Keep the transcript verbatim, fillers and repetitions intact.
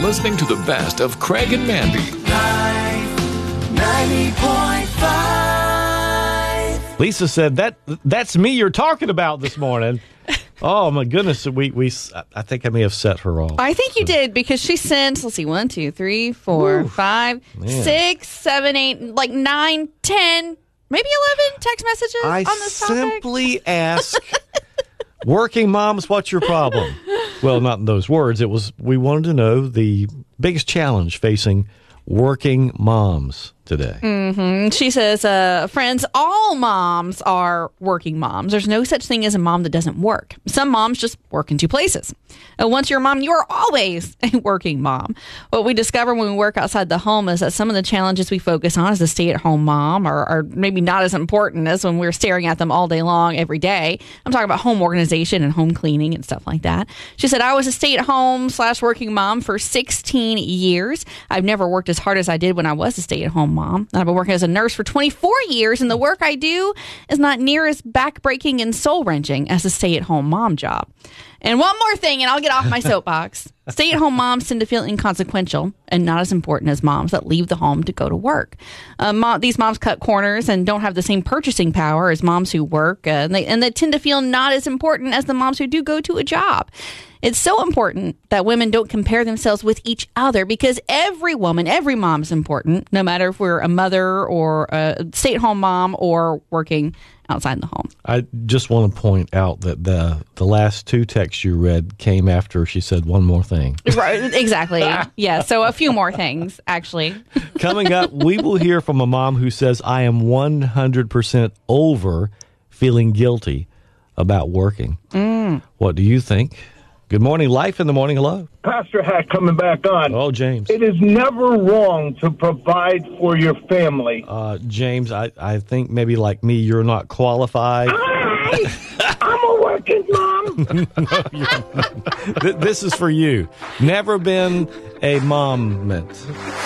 listening to the best of Craig and Mandy. ninety point five. Lisa said, that that's me you're talking about this morning. Oh, my goodness. We, we, I think I may have set her off. I think you did, because she sent, let's see, one, two, three, four, Ooh, five, man. six, seven, eight, like nine, ten, maybe eleven text messages I on this topic. simply ask working moms, what's your problem? Well, not in those words. It was, we wanted to know the biggest challenge facing working moms today. Mm-hmm. She says, uh, friends, all moms are working moms. There's no such thing as a mom that doesn't work. Some moms just work in two places. Uh, once you're a mom, you are always a working mom. What we discover when we work outside the home is that some of the challenges we focus on as a stay-at-home mom are, are maybe not as important as when we're staring at them all day long every day. I'm talking about home organization and home cleaning and stuff like that. She said, I was a stay-at-home slash working mom for sixteen years. I've never worked as hard as I did when I was a stay-at-home mom. I've been working as a nurse for twenty-four years, and the work I do is not near as back-breaking and soul-wrenching as a stay-at-home mom job. And one more thing, and I'll get off my soapbox. Stay-at-home moms tend to feel inconsequential and not as important as moms that leave the home to go to work. Uh, mom, these moms cut corners and don't have the same purchasing power as moms who work, uh, and, they, and they tend to feel not as important as the moms who do go to a job. It's so important that women don't compare themselves with each other, because every woman, every mom is important, no matter if we're a mother or a stay-at-home mom or working outside the home. I just want to point out that the the last two texts you read came after she said one more thing. Right, exactly. Yeah, so a few more things, actually. Coming up, we will hear from a mom who says, I am one hundred percent over feeling guilty about working. Mm. What do you think? Good morning, Life in the Morning. Hello. Pastor Hack coming back on. Oh, James. It is never wrong to provide for your family. Uh, James, I, I think maybe like me, you're not qualified. I, I'm a working mom. No, you're not. This is for you. Never been a mom.